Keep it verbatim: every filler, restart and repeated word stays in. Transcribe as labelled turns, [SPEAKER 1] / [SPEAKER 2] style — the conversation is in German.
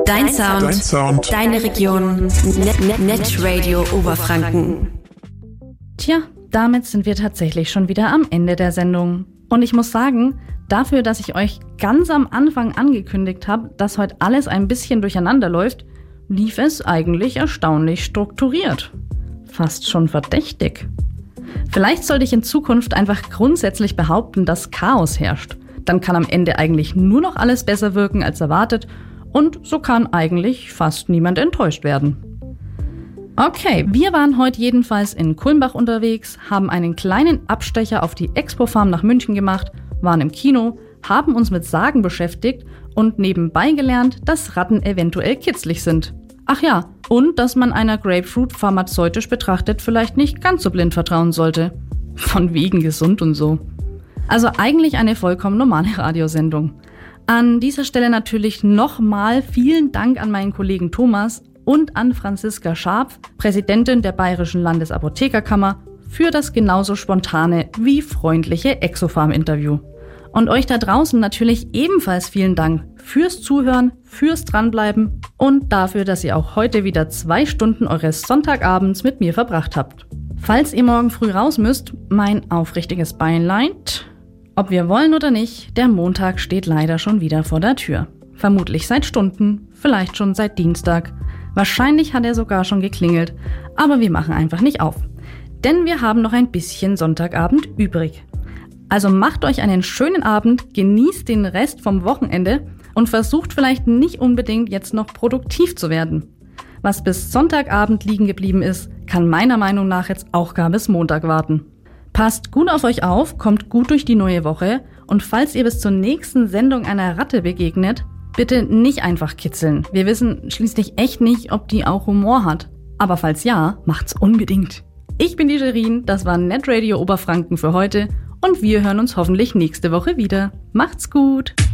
[SPEAKER 1] Dein Sound, Dein Sound. Deine Region, Net, Net Radio Oberfranken.
[SPEAKER 2] Tja, damit sind wir tatsächlich schon wieder am Ende der Sendung. Und ich muss sagen, dafür, dass ich euch ganz am Anfang angekündigt habe, dass heute alles ein bisschen durcheinander läuft, lief es eigentlich erstaunlich strukturiert. Fast schon verdächtig. Vielleicht sollte ich in Zukunft einfach grundsätzlich behaupten, dass Chaos herrscht. Dann kann am Ende eigentlich nur noch alles besser wirken als erwartet und so kann eigentlich fast niemand enttäuscht werden. Okay, wir waren heute jedenfalls in Kulmbach unterwegs, haben einen kleinen Abstecher auf die Expo-Farm nach München gemacht, waren im Kino, haben uns mit Sagen beschäftigt und nebenbei gelernt, dass Ratten eventuell kitzlig sind. Ach ja, und dass man einer Grapefruit pharmazeutisch betrachtet vielleicht nicht ganz so blind vertrauen sollte. Von wegen gesund und so. Also eigentlich eine vollkommen normale Radiosendung. An dieser Stelle natürlich nochmal vielen Dank an meinen Kollegen Thomas und an Franziska Scharpf, Präsidentin der Bayerischen Landesapothekerkammer, für das genauso spontane wie freundliche Exofarm-Interview. Und euch da draußen natürlich ebenfalls vielen Dank fürs Zuhören, fürs Dranbleiben und dafür, dass ihr auch heute wieder zwei Stunden eures Sonntagabends mit mir verbracht habt. Falls ihr morgen früh raus müsst, mein aufrichtiges Beileid. Ob wir wollen oder nicht, der Montag steht leider schon wieder vor der Tür. Vermutlich seit Stunden, vielleicht schon seit Dienstag. Wahrscheinlich hat er sogar schon geklingelt, aber wir machen einfach nicht auf. Denn wir haben noch ein bisschen Sonntagabend übrig. Also macht euch einen schönen Abend, genießt den Rest vom Wochenende und versucht vielleicht nicht unbedingt jetzt noch produktiv zu werden. Was bis Sonntagabend liegen geblieben ist, kann meiner Meinung nach jetzt auch gar bis Montag warten. Passt gut auf euch auf, kommt gut durch die neue Woche und falls ihr bis zur nächsten Sendung einer Ratte begegnet, bitte nicht einfach kitzeln. Wir wissen schließlich echt nicht, ob die auch Humor hat. Aber falls ja, macht's unbedingt. Ich bin die Sherin, das war Net Radio Oberfranken für heute und wir hören uns hoffentlich nächste Woche wieder. Macht's gut!